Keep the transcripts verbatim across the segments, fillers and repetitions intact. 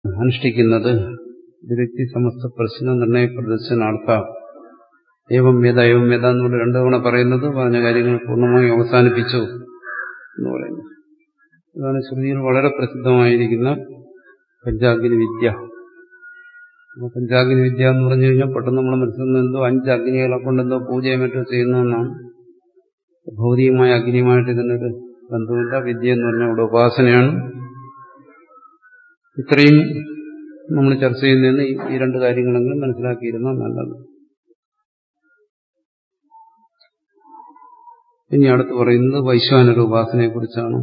അനുഷ്ഠിക്കുന്നത് വിരക്തി സമസ്ത പ്രശ്ന നിർണയ പ്രദർശനാർത്ഥ ഏവം വേദ ഏവം വേദ എന്നുള്ള രണ്ടു തവണ പറയുന്നത് പറഞ്ഞ കാര്യങ്ങൾ പൂർണ്ണമായി അവസാനിപ്പിച്ചു എന്ന് പറയുന്നു. ഇതാണ് ശ്രുതിയിൽ വളരെ പ്രസിദ്ധമായിരിക്കുന്ന പഞ്ചാഗ്നി വിദ്യ. പഞ്ചാഗ്നി വിദ്യ എന്ന് പറഞ്ഞു കഴിഞ്ഞാൽ പെട്ടെന്ന് നമ്മൾ മനസ്സിൽ എന്തോ അഞ്ച് അഗ്നികളെ കൊണ്ടെന്തോ പൂജയും മറ്റോ ചെയ്യുന്നതെന്നാണ്. ഭൗതികമായ അഗ്നിയുമായിട്ട് ഇതിനൊരു ബന്ധമില്ല. വിദ്യ എന്ന് പറഞ്ഞാൽ ഇവിടെ ഉപാസനയാണ്. ഇത്രയും നമ്മൾ ചർച്ച ചെയ്യുന്നതെന്ന് ഈ രണ്ട് കാര്യങ്ങളെങ്കിലും മനസ്സിലാക്കിയിരുന്നാൽ നല്ലത്. ഇനി അടുത്ത് പറയുന്നത് വൈശ്വാനര ഉപാസനയെ കുറിച്ചാണ്.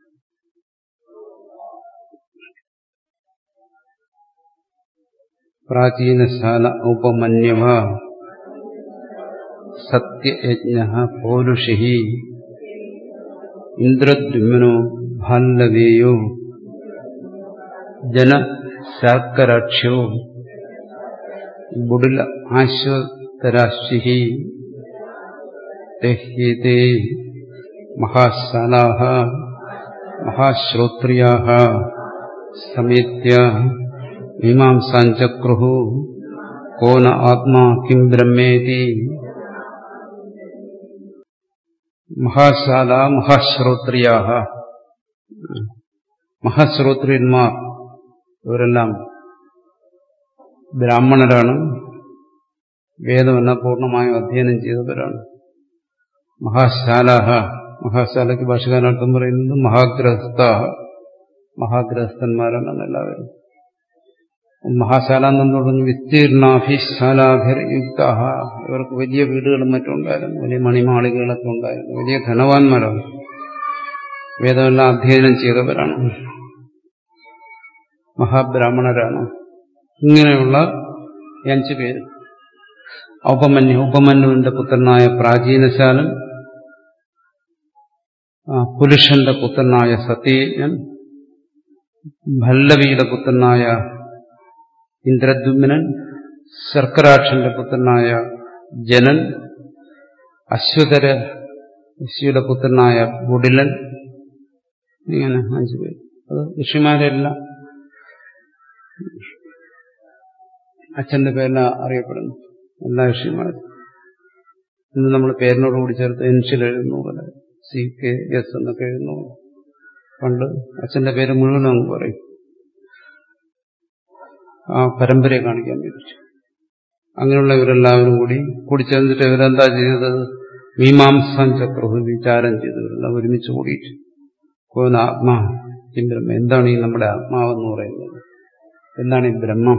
പ്രാചീനശാല ഉപമന്യവ സത്യയജ്ഞ പൗരുഷി ഇന്ദ്രദ്യുമ്നോ ഭാല്ലവേയോ ജനശാർക്കരാക്ഷ്യോ ബുഡില ആശ്വതരാശി തേഹ്യേതേ മഹാശാലാഃ മഹാശ്രോത്രിയാഃ സമേത്യ മീമാംസാഞ്ചക്രുഃ കോ ന ആത്മാ കിം ബ്രഹ്മേതി. മഹാശാല മഹാശ്രോത്രിയാഃ, മഹാശ്രോത്രിയന്മാർ ഇവരെല്ലാം ബ്രാഹ്മണരാണ്. വേദമെല്ലാം പൂർണ്ണമായും അധ്യയനം ചെയ്തവരാണ്. മഹാശാലാഃ, മഹാശാലയ്ക്ക് ഭാഷകാരർത്ഥം പറയുന്നത് മഹാഗ്രഹസ്ഥാഃ, മഹാഗ്രഹസ്ഥന്മാരാണ് എല്ലാവരും. മഹാശാല എന്നു പറഞ്ഞു വിസ്തീർണാഭിശാലാഭിർയുക്ത, ഇവർക്ക് വലിയ വീടുകളും മറ്റും ഉണ്ടായിരുന്നു, വലിയ മണിമാളികകളൊക്കെ ഉണ്ടായിരുന്നു, വലിയ ധനവാന്മാരാണ്, വേദമെല്ലാം അധ്യയനം ചെയ്തവരാണ്, മഹാബ്രാഹ്മണരാണ്. ഇങ്ങനെയുള്ള അഞ്ചു പേര്. ഉപമന്യു, ഉപമന്യുവിന്റെ പുത്രനായ പ്രാചീനശാലൻ, പുരുഷന്റെ പുത്രനായ സത്യയജ്ഞൻ, ഭല്ലവിയുടെ പുത്രനായ ഇന്ദ്രദ്യുമ്നൻ, ശർക്കരാക്ഷന്റെ പുത്രനായ ജനൻ, അശ്വതരശിയുടെ പുത്രനായ ബുഡിലൻ. ഇങ്ങനെ അഞ്ചു പേര്. അത് ഋഷിമാരെല്ലാം അച്ഛന്റെ പേരിലാണ് അറിയപ്പെടുന്നു, എല്ലാ ഋഷിമാരും. ഇന്ന് നമ്മൾ പേരിനോട് കൂടി ചേർത്ത് എൻഷിൽ എഴുതുന്നു പോലെ, സി കെ എസ് എന്നൊക്കെ എഴുതുന്നു. പണ്ട് അച്ഛന്റെ പേര് മുഴുവൻ അങ്ങ് പറയും, ആ പരമ്പരയെ കാണിക്കാൻ വേണ്ടി. അങ്ങനെയുള്ള ഇവരെല്ലാവരും കൂടി കൂടി ചേർന്നിട്ട് ഇവരെന്താ ചെയ്തത്? മീമാംസാഞ്ചക്രുഃ, വിചാരം ചെയ്തവരെല്ലാം ഒരുമിച്ച് കൂടിയിട്ട് കോന ആത്മാ കിം ബ്രഹ്മ, എന്താണ് ഈ നമ്മുടെ ആത്മാവെന്ന് പറയുന്നത്, എന്താണ് ഈ ബ്രഹ്മം?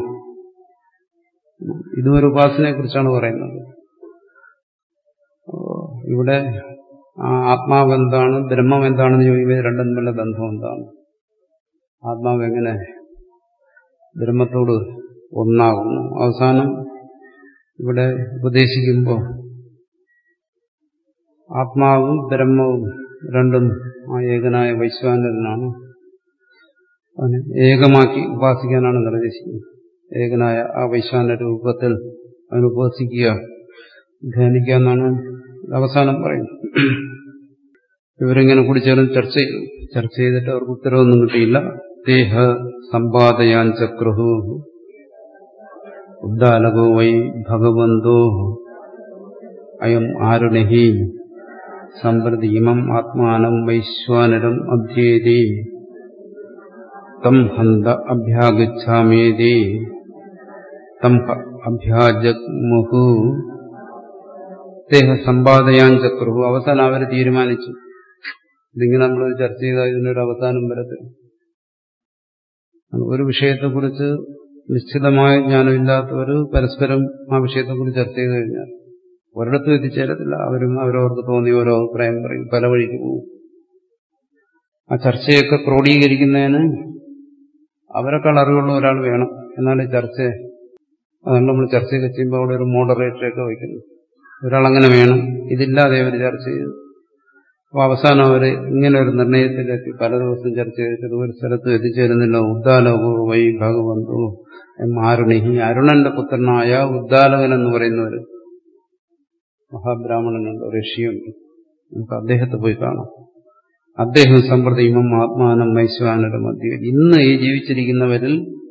ഇതും ഒരു ഉപാസനയെ കുറിച്ചാണ് പറയുന്നത്. ഇവിടെ ആ ആത്മാവ് എന്താണ്, ബ്രഹ്മം എന്താണെന്ന് ചോദിക്കുമ്പോൾ രണ്ടും തമ്മിലുള്ള ബന്ധം എന്താണ്? ആത്മാവ് എങ്ങനെ ബ്രഹ്മത്തോട് ഒന്നാകുന്നു? അവസാനം ഇവിടെ ഉപദേശിക്കുമ്പോൾ ആത്മാവും ബ്രഹ്മവും രണ്ടും ആ ഏകനായ വൈശ്വാനരനാണ്. അതിനെ ഏകമാക്കി ഉപാസിക്കാനാണ് നിർദ്ദേശിക്കുന്നത്. ഏകനായ ആ വൈശ്വാന രൂപത്തിൽ അവന് ഉപാസിക്കുക, ധ്യാനിക്കുക എന്നാണ് അവസാനം പറയുന്നത്. ഇവരിങ്ങനെ കൂടി ചേർന്ന് ചർച്ച ചെയ്തു. ചർച്ച ചെയ്തിട്ട് അവർക്ക് ഉത്തരവൊന്നും കിട്ടിയില്ല. തേഹ സമ്പാദയാൻ ചക്രുഹു ഉദ്ദാലകോ വൈ ഭഗവന്തോ അയം ആരുണഹി സമ്പ്രതി ഇമം ആത്മാനം വൈശ്വാനരം അധ്യേതി തം ഹന്ത അഭ്യാഗച്ഛാമേതി തം അഭ്യാജഗ്മുഹു. തേഹ സമ്പാദയാൻ ചക്രുഹു, അവസാനം അവർ തീരുമാനിച്ചു. ഇതിങ്ങനെ നമ്മൾ ചർച്ച ചെയ്താൽ ഇതിനൊരു അവസാനം വരത്തില്ല. ഒരു വിഷയത്തെക്കുറിച്ച് നിശ്ചിതമായ ജ്ഞാനമില്ലാത്തവർ പരസ്പരം ആ വിഷയത്തെക്കുറിച്ച് ചർച്ച ചെയ്തു കഴിഞ്ഞാൽ ഒരിടത്തും എത്തിച്ചേരത്തില്ല. അവരും അവരവർക്ക് തോന്നിയ ഓരോ അഭിപ്രായം പറയും, പല വഴിക്ക് പോകും. ആ ചർച്ചയൊക്കെ ക്രോഡീകരിക്കുന്നതിന് അവരെക്കാൾ അറിവുള്ള ഒരാൾ വേണം. എന്നാലും ചർച്ച, അതുകൊണ്ട് നമ്മൾ ചർച്ചയൊക്കെ ചെയ്യുമ്പോൾ അവിടെ ഒരു മോഡറേറ്ററൊക്കെ വയ്ക്കുന്നു. ഒരാളങ്ങനെ വേണം. ഇതില്ലാതെ അവർ ചർച്ച ചെയ്തു. അപ്പോൾ അവസാനം അവർ ഇങ്ങനെ ഒരു നിർണയത്തിലെത്തി. പല ദിവസം ചർച്ച ചെയ്തിട്ട് ഒരു സ്ഥലത്തും എത്തിച്ചേരുന്നില്ല. ഉദ്ദാലകോ വൈ ഭഗവന്തോ ആരുണിഹി, അരുണന്റെ പുത്രനായ ഉദ്ദാലകൻ എന്ന് പറയുന്നവർ മഹാബ്രാഹ്മണനുണ്ട്, ഋഷിയുണ്ട്. നമുക്ക് അദ്ദേഹത്തെ പോയി കാണാം. അദ്ദേഹം സമ്പ്രതി ഇമം ആത്മാനം വൈശ്വാനര മധ്യ, ഇന്ന് ഈ ജീവിച്ചിരിക്കുന്നവരിൽ